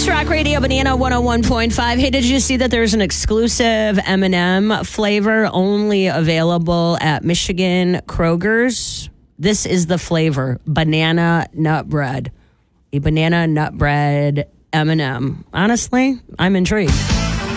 It's Rock Radio Banana 101.5. Hey, did you see that there's an exclusive M&M flavor only available at Michigan Kroger's? This is the flavor, banana nut bread. A banana nut bread M&M. Honestly, I'm intrigued.